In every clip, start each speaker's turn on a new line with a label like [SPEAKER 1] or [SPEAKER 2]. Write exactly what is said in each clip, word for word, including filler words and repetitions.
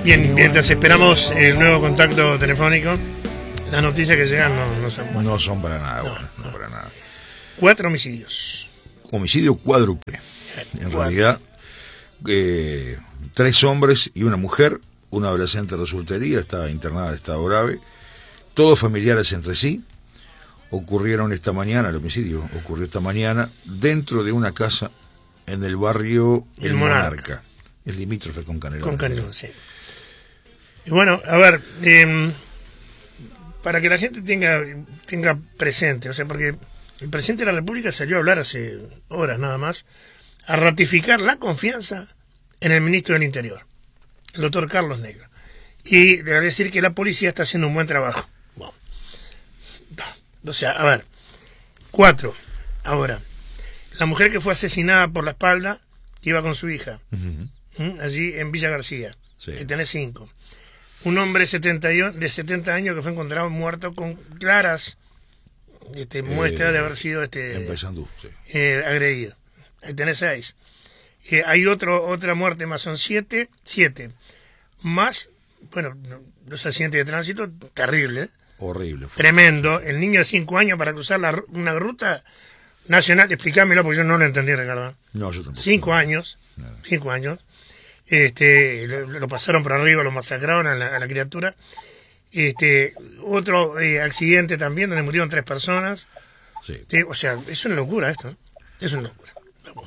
[SPEAKER 1] Bien, mientras esperamos el nuevo contacto telefónico, las noticias que llegan no, no son buenas.
[SPEAKER 2] No son para nada
[SPEAKER 1] no,
[SPEAKER 2] buenas, no,
[SPEAKER 1] no.
[SPEAKER 2] para nada.
[SPEAKER 1] Cuatro homicidios.
[SPEAKER 2] Homicidio cuádruple. En Cuatro. realidad, eh, tres hombres y una mujer, una adolescente de soltería, está internada en estado grave, todos familiares entre sí. Ocurrieron esta mañana, el homicidio ocurrió esta mañana dentro de una casa en el barrio El, el Monarca, Monarca, el limítrofe con Canelón.
[SPEAKER 1] Con Canelón, sí. Y bueno, a ver, eh, para que la gente tenga, tenga presente, o sea, porque el presidente de la República salió a hablar hace horas nada más, a ratificar la confianza en el ministro del Interior, el doctor Carlos Negro. Y debe decir que la policía está haciendo un buen trabajo. Bueno. O sea, a ver, cuatro. Ahora, la mujer que fue asesinada por la espalda iba con su hija, uh-huh. allí en Villa García, sí. Que tenés cinco. Un hombre setenta de setenta años que fue encontrado muerto con claras este, muestras eh, de haber sido este,
[SPEAKER 2] empezando, sí.
[SPEAKER 1] eh, agredido. Ahí tenés seis. Eh, hay otro, otra muerte más, son siete, siete. Más, bueno, los accidentes de tránsito, terrible.
[SPEAKER 2] Horrible. Fue.
[SPEAKER 1] Tremendo. El niño de cinco años para cruzar la, una ruta nacional, explícamelo porque yo no lo entendí, Ricardo.
[SPEAKER 2] No, yo tampoco.
[SPEAKER 1] Cinco no. años, no. cinco años. Este, lo, lo pasaron por arriba, lo masacraron a la, a la criatura. Este, otro eh, accidente también donde murieron tres personas.
[SPEAKER 2] Sí.
[SPEAKER 1] Eh, o sea, es una locura esto, ¿eh? Es una locura. Vamos,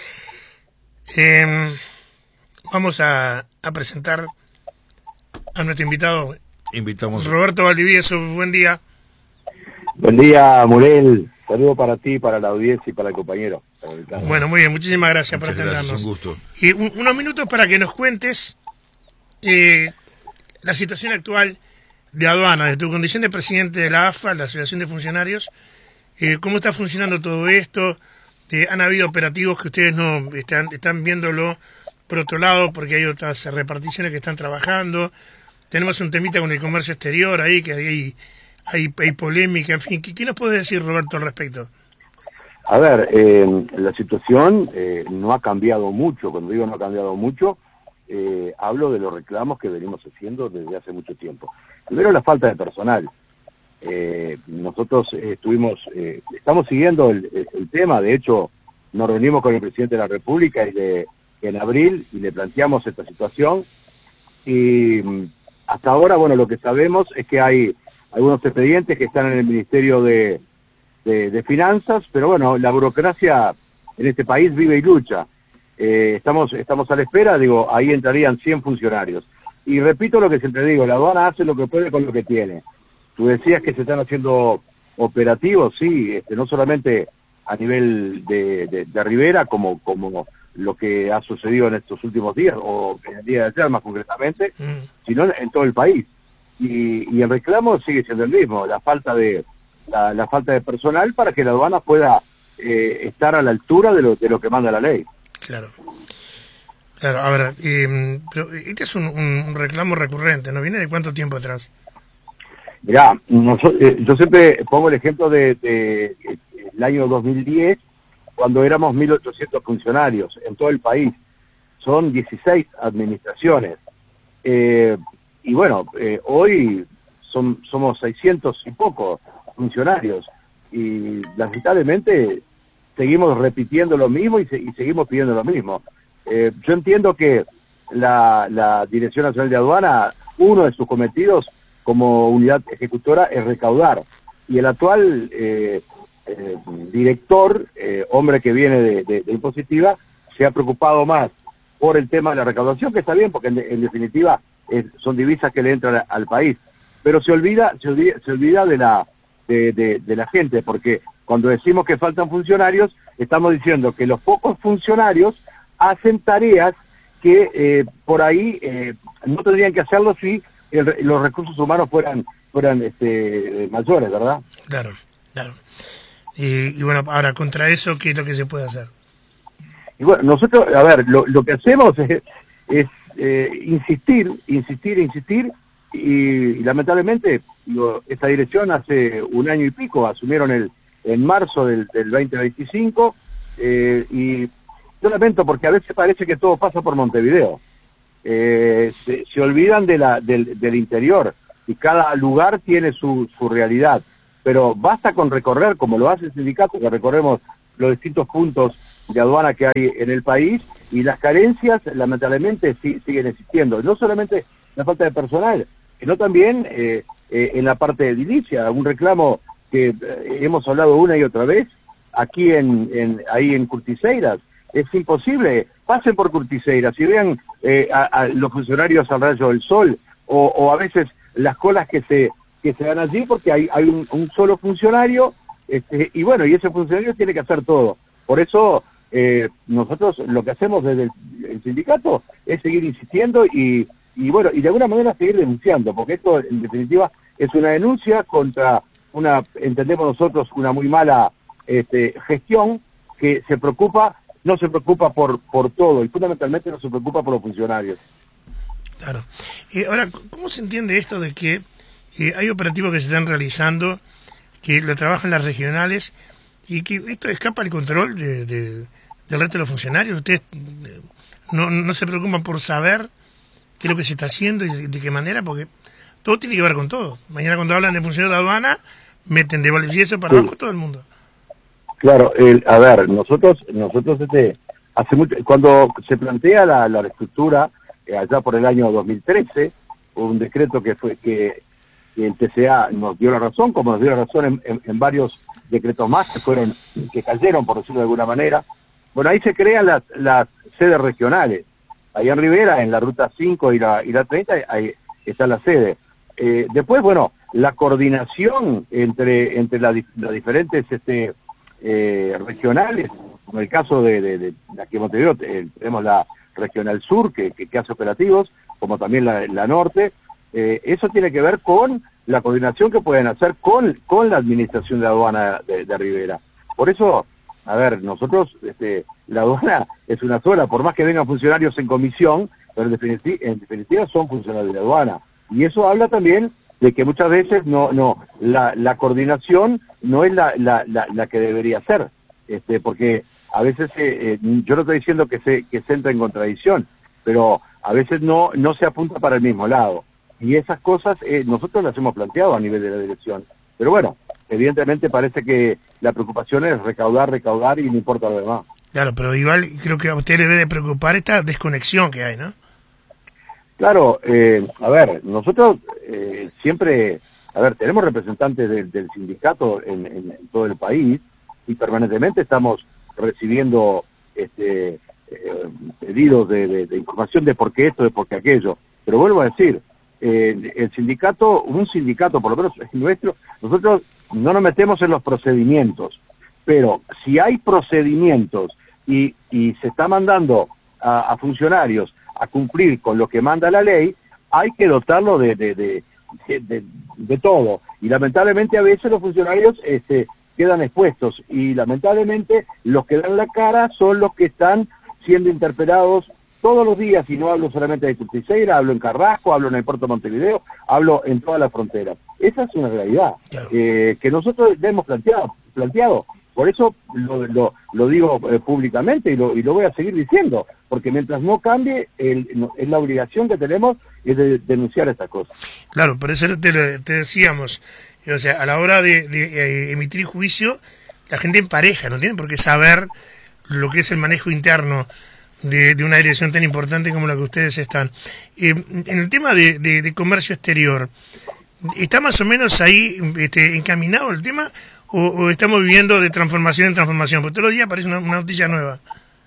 [SPEAKER 1] eh, vamos a, a presentar a nuestro invitado.
[SPEAKER 2] Invitamos
[SPEAKER 1] Roberto Valdivieso, buen día.
[SPEAKER 3] Buen día, Murel. Saludo para ti, para la audiencia y para el compañero.
[SPEAKER 1] Bueno, muy bien, muchísimas gracias
[SPEAKER 2] Muchas
[SPEAKER 1] por atendernos.
[SPEAKER 2] Gracias, un gusto.
[SPEAKER 1] Y un, unos minutos para que nos cuentes eh, la situación actual de aduana, de tu condición de presidente de la A F A, la Asociación de Funcionarios, eh, cómo está funcionando todo esto. Eh, han habido operativos que ustedes no están, están viéndolo por otro lado porque hay otras reparticiones que están trabajando. Tenemos un temita con el comercio exterior ahí, que hay, hay, hay polémica, en fin. ¿Qué, qué nos puede decir, Roberto, al respecto?
[SPEAKER 3] A ver, eh, la situación eh, no ha cambiado mucho. Cuando digo no ha cambiado mucho, eh, hablo de los reclamos que venimos haciendo desde hace mucho tiempo. Primero, la falta de personal. Eh, nosotros eh, estuvimos, eh, estamos siguiendo el, el, el tema. De hecho, nos reunimos con el presidente de la República y le, en abril y le planteamos esta situación. Y hasta ahora, bueno, lo que sabemos es que hay algunos expedientes que están en el Ministerio de, de, de Finanzas, pero bueno, la burocracia en este país vive y lucha. Eh, estamos, estamos a la espera, digo, ahí entrarían cien funcionarios. Y repito lo que siempre digo, la aduana hace lo que puede con lo que tiene. Tú decías que se están haciendo operativos, sí, este, no solamente a nivel de, de, de Rivera, como, como lo que ha sucedido en estos últimos días, o en el día de ayer más concretamente, mm. sino en, en todo el país. Y, y el reclamo sigue siendo el mismo, la falta de la, la falta de personal para que la aduana pueda eh, estar a la altura de lo, de lo que manda la ley.
[SPEAKER 1] Claro. Claro, a ver, eh, pero este es un, un reclamo recurrente, ¿no? ¿Viene de cuánto tiempo atrás?
[SPEAKER 3] Mirá, nosotros, eh, yo siempre pongo el ejemplo de, de, de el año dos mil diez, cuando éramos mil ochocientos funcionarios en todo el país. Son dieciséis administraciones. Eh, y bueno, eh, hoy son, somos seiscientos y pocos funcionarios. Y lamentablemente seguimos repitiendo lo mismo y, se, y seguimos pidiendo lo mismo. Eh, yo entiendo que la, la Dirección Nacional de Aduana, uno de sus cometidos como unidad ejecutora es recaudar. Y el actual eh, eh, director, eh, hombre que viene de, de, de Impositiva, se ha preocupado más por el tema de la recaudación, que está bien, porque en, en definitiva eh, son divisas que le entran a, al país. Pero se olvida, se olvida, se olvida de, la, de, de, de la gente, porque cuando decimos que faltan funcionarios, estamos diciendo que los pocos funcionarios hacen tareas que eh, por ahí eh, no tendrían que hacerlo si el, los recursos humanos fueran fueran este, mayores, ¿verdad?
[SPEAKER 1] Claro, claro. Y, y bueno, ahora, contra eso, ¿qué es lo que se puede hacer?
[SPEAKER 3] Y bueno, nosotros, a ver, lo, lo que hacemos es, es eh, insistir, insistir, insistir, y, y lamentablemente lo, esta dirección hace un año y pico, asumieron el en marzo del, del veinte veinticinco, eh, y yo lamento porque a veces parece que todo pasa por Montevideo. eh, se, se olvidan de la, del, del interior, y cada lugar tiene su, su realidad. Pero basta con recorrer, como lo hace el sindicato, que recorremos los distintos puntos de aduana que hay en el país, y las carencias lamentablemente sí, siguen existiendo. No solamente la falta de personal, sino también eh, eh, en la parte de edilicia, un reclamo que eh, hemos hablado una y otra vez, aquí en, en ahí en Curtiseiras. Es imposible, pasen por Curtiseiras y vean eh, a, a los funcionarios al rayo del sol, o, o a veces las colas que se que se dan allí, porque hay, hay un, un solo funcionario, este, y bueno, y ese funcionario tiene que hacer todo. Por eso eh, nosotros lo que hacemos desde el, el sindicato es seguir insistiendo y, y bueno, y de alguna manera seguir denunciando, porque esto en definitiva es una denuncia contra una, entendemos nosotros, una muy mala este, gestión que se preocupa, no se preocupa por, por todo, y fundamentalmente no se preocupa por los funcionarios.
[SPEAKER 1] Claro. Eh, ahora, ¿cómo se entiende esto de que eh, hay operativos que se están realizando, que lo trabajan las regionales, y que esto escapa al control de, de, del resto de los funcionarios? ¿Ustedes eh, no, no se preocupan por saber qué es lo que se está haciendo y de, de qué manera? Porque todo tiene que ver con todo. Mañana cuando hablan de funcionarios de aduana, meten de Valparaíso para sí. abajo todo el mundo.
[SPEAKER 3] Claro, el, a ver, nosotros, nosotros este, hace mucho, cuando se plantea la, la reestructura, eh, allá por el año dos mil trece, un decreto que fue que, que el T C A nos dio la razón, como nos dio la razón en, en, en varios decretos más que fueron, que cayeron, por decirlo de alguna manera. Bueno, ahí se crean las, las sedes regionales. Ahí en Rivera, en la ruta cinco y la, y la treinta, ahí está la sede. Eh, después, bueno, la coordinación entre, entre la, las diferentes este, eh, regionales, en el caso de, de, de, de aquí en Montevideo, eh, tenemos la Regional Sur, que, que, que hace operativos, como también la, la Norte. Eh, eso tiene que ver con la coordinación que pueden hacer con, con la administración de aduana de, de Rivera. Por eso, a ver, nosotros, este, la aduana es una sola, por más que vengan funcionarios en comisión, pero en definitiva, en definitiva son funcionarios de la aduana. Y eso habla también de que muchas veces no, no, la, la coordinación no es la, la, la, la que debería ser, este, porque a veces, eh, eh, yo no estoy diciendo que se, que se entra en contradicción, pero a veces no, no se apunta para el mismo lado. Y esas cosas eh, nosotros las hemos planteado a nivel de la dirección. Pero bueno, evidentemente parece que la preocupación es recaudar, recaudar y no importa lo demás.
[SPEAKER 1] Claro, pero igual creo que a usted le debe de preocupar esta desconexión que hay, ¿no?
[SPEAKER 3] Claro, eh, a ver, nosotros eh, siempre, a ver, tenemos representantes del, del sindicato en, en, en todo el país y permanentemente estamos recibiendo este, eh, pedidos de, de, de información de por qué esto, de por qué aquello. Pero vuelvo a decir, eh, el sindicato, un sindicato por lo menos es nuestro, nosotros no nos metemos en los procedimientos, pero si hay procedimientos y, y se está mandando a, a funcionarios a cumplir con lo que manda la ley, hay que dotarlo de, de, de, de, de, de todo. Y lamentablemente a veces los funcionarios este, quedan expuestos y lamentablemente los que dan la cara son los que están siendo interpelados todos los días, y no hablo solamente de Curtiseiras, hablo en Carrasco, hablo en el puerto de Montevideo, hablo en toda la frontera. Esa es una realidad claro. eh, que nosotros le hemos planteado. planteado. Por eso lo, lo, lo digo eh, públicamente y lo, y lo voy a seguir diciendo, porque mientras no cambie, el, no, es la obligación que tenemos es de denunciar estas cosas.
[SPEAKER 1] Claro, por eso te, te decíamos, o sea, a la hora de, de eh, emitir juicio, la gente en pareja no tiene por qué saber lo que es el manejo interno de, de una dirección tan importante como la que ustedes están. Eh, en el tema de, de, de comercio exterior, ¿está más o menos ahí este, encaminado el tema? O, ¿O estamos viviendo de transformación en transformación? Porque todos los días aparece una, una noticia nueva.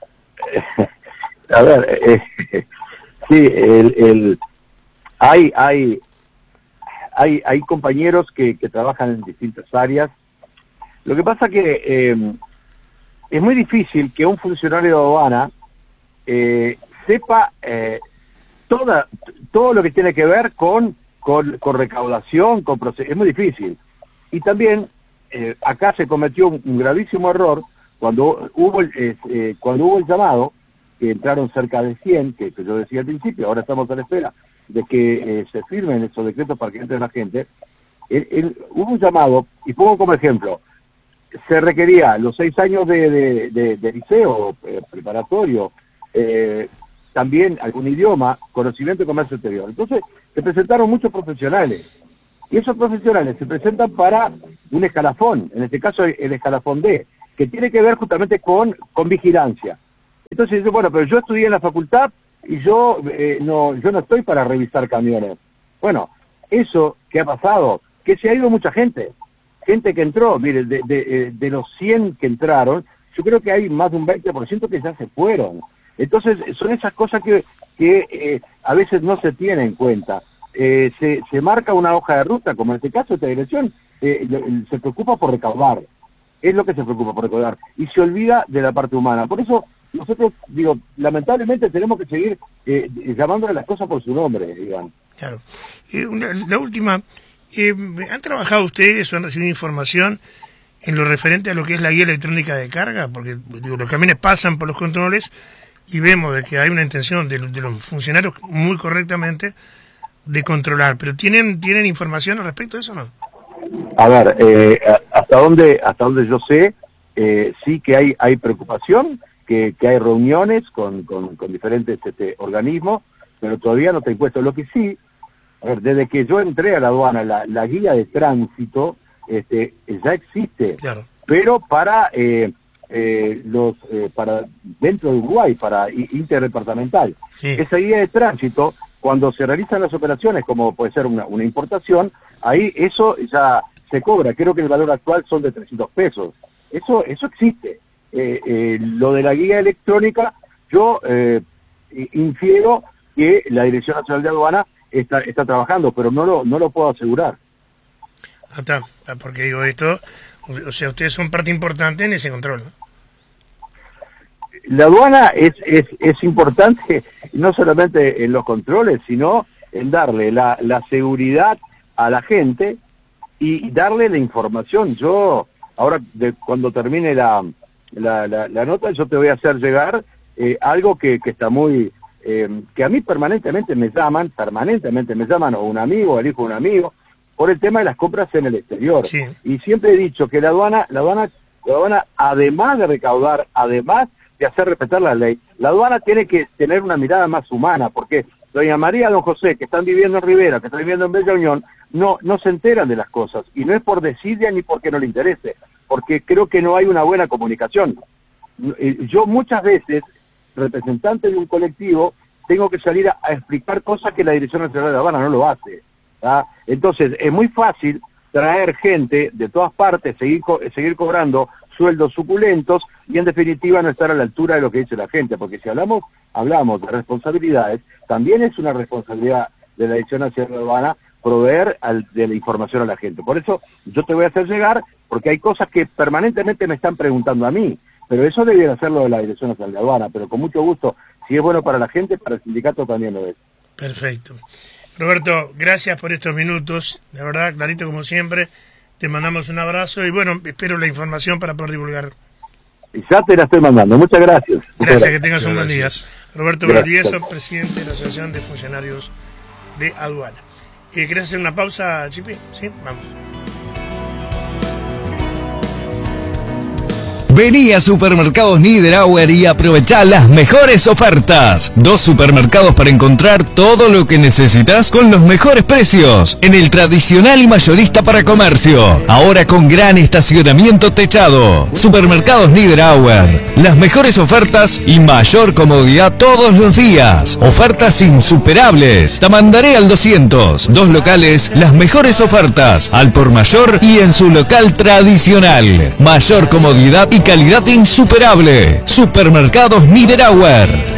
[SPEAKER 3] A ver, eh, sí, el, el, hay, hay, hay, hay compañeros que, que trabajan en distintas áreas. Lo que pasa que eh, es muy difícil que un funcionario de aduana eh, sepa eh, toda, todo lo que tiene que ver con, con, con recaudación, con proceso. Es muy difícil. Y también eh, acá se cometió un, un gravísimo error cuando hubo el, eh, eh, cuando hubo el llamado, que entraron cerca de cien, que, que yo decía al principio, ahora estamos a la espera de que eh, se firmen esos decretos para que entre la gente. El, el, hubo un llamado, y pongo como ejemplo, se requería los seis años de, de, de, de liceo eh, preparatorio, eh, también algún idioma, conocimiento de comercio exterior. Entonces, se presentaron muchos profesionales. Y esos profesionales se presentan para un escalafón, en este caso el escalafón D, que tiene que ver justamente con, con vigilancia. Entonces dice, bueno, pero yo estudié en la facultad y yo, eh, no, yo no estoy para revisar camiones. Bueno, eso que ha pasado, que se ha ido mucha gente, gente que entró, mire, de, de, de los cien que entraron, yo creo que hay más de un veinte por ciento que ya se fueron. Entonces, son esas cosas que, que eh, a veces no se tienen en cuenta. Eh, se, se marca una hoja de ruta, como en este caso esta dirección, eh, se preocupa por recaudar, es lo que se preocupa por recaudar, y se olvida de la parte humana. Por eso, nosotros, digo, lamentablemente tenemos que seguir eh, llamándole las cosas por su nombre, Iván.
[SPEAKER 1] Claro. Eh, una, la última, eh, ¿han trabajado ustedes o han recibido información en lo referente a lo que es la guía electrónica de carga? Porque digo, los camiones pasan por los controles y vemos de que hay una intención de, de los funcionarios muy correctamente de controlar, pero ¿tienen tienen información al respecto de eso o no?
[SPEAKER 3] A ver, eh, hasta donde hasta donde yo sé, eh, sí que hay hay preocupación, que, que hay reuniones con, con, con diferentes este, organismos, pero todavía no está impuesto. Lo que sí, a ver, desde que yo entré a la aduana, la, la guía de tránsito este, ya existe,
[SPEAKER 1] claro,
[SPEAKER 3] pero para eh, eh, los eh, para dentro de Uruguay, para interdepartamental.
[SPEAKER 1] Sí.
[SPEAKER 3] Esa guía de tránsito, cuando se realizan las operaciones, como puede ser una, una importación, ahí eso ya se cobra. Creo que el valor actual son de trescientos pesos. Eso eso existe. Eh, eh, lo de la guía electrónica, yo eh, infiero que la Dirección Nacional de Aduana está, está trabajando, pero no lo, no lo puedo asegurar.
[SPEAKER 1] Ah, está, porque digo esto, o sea, ustedes son parte importante en ese control, ¿no?
[SPEAKER 3] La aduana es, es, es importante no solamente en los controles, sino en darle la, la seguridad a la gente y darle la información. Yo, ahora, de, cuando termine la, la, la, la nota, yo te voy a hacer llegar eh, algo que, que está muy... Eh, que a mí permanentemente me llaman, permanentemente me llaman, o un amigo, o el hijo de un amigo, por el tema de las compras en el exterior.
[SPEAKER 1] Sí.
[SPEAKER 3] Y siempre he dicho que la aduana, la aduana, la aduana, además de recaudar, además de hacer respetar la ley, la aduana tiene que tener una mirada más humana, porque doña María y don José, que están viviendo en Rivera, que están viviendo en Bella Unión, no, no se enteran de las cosas, y no es por desidia ni porque no le interese, porque creo que no hay una buena comunicación. Yo muchas veces, representante de un colectivo, tengo que salir a, a explicar cosas que la Dirección Nacional de Aduana no lo hace, ¿tá? Entonces, es muy fácil traer gente de todas partes, seguir, co seguir cobrando sueldos suculentos y en definitiva no estar a la altura de lo que dice la gente, porque si hablamos hablamos de responsabilidades, también es una responsabilidad de la Dirección Nacional de Aduana proveer al, de la información a la gente. Por eso yo te voy a hacer llegar, porque hay cosas que permanentemente me están preguntando a mí, pero eso debería hacerlo de la Dirección Nacional de Aduana, pero con mucho gusto, si es bueno para la gente, para el sindicato también lo es.
[SPEAKER 1] Perfecto. Roberto, gracias por estos minutos, la verdad, clarito como siempre. Te mandamos un abrazo y bueno, espero la información para poder divulgar.
[SPEAKER 3] Y ya te la estoy mandando. Muchas gracias.
[SPEAKER 1] Gracias,
[SPEAKER 3] Muchas gracias.
[SPEAKER 1] que tengas un buen día. Roberto Valdivieso, presidente de la Asociación de Funcionarios de Aduana. Eh, ¿Querés hacer una pausa, Chipi? Sí, vamos.
[SPEAKER 4] Vení a Supermercados Niederauer y aprovechá las mejores ofertas. Dos supermercados para encontrar todo lo que necesitas con los mejores precios. En el tradicional y mayorista para comercio. Ahora con gran estacionamiento techado. Supermercados Niederauer. Las mejores ofertas y mayor comodidad todos los días. Ofertas insuperables. Tamandaré al doscientos. Dos locales, las mejores ofertas. Al por mayor y en su local tradicional. Mayor comodidad y calidad insuperable. Supermercados Niederauer.